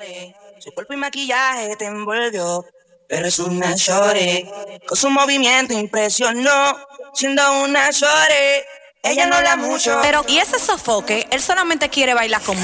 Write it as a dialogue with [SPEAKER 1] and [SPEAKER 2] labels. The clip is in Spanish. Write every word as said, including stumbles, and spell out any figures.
[SPEAKER 1] flores. Su cuerpo y maquillaje te envolvió, pero es una shorty. Con su movimiento impresionó, siendo una shorty. Ella no habla mucho,
[SPEAKER 2] Pero, ¿y ese sofoque? Él solamente quiere bailar conmigo.